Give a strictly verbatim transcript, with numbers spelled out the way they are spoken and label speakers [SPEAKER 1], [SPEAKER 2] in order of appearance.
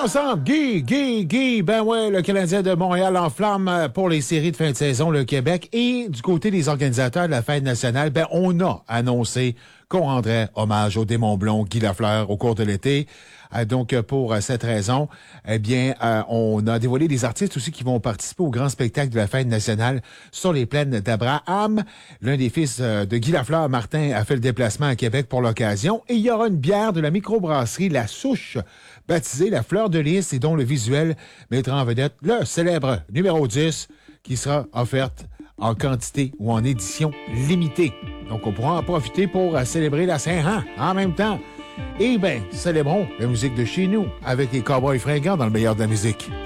[SPEAKER 1] ensemble. Guy, Guy, Guy. Ben ouais, le Canadien de Montréal en flamme pour les séries de fin de saison, le Québec. Et du côté des organisateurs de la fête nationale, ben on a annoncé qu'on rendrait hommage au démon blond Guy Lafleur au cours de l'été. Euh, donc, pour cette raison, eh bien, euh, on a dévoilé des artistes aussi qui vont participer au grand spectacle de la fête nationale sur les plaines d'Abraham. L'un des fils euh, de Guy Lafleur, Martin, a fait le déplacement à Québec pour l'occasion. Et il y aura une bière de la microbrasserie La Souche, baptisée La Fleur de Lys et dont le visuel mettra en vedette le célèbre numéro dix qui sera offerte en quantité ou en édition limitée. Donc, on pourra en profiter pour euh, célébrer la Saint-Jean en même temps. Et bien, célébrons la musique de chez nous avec les Cowboys fringants dans le meilleur de la musique.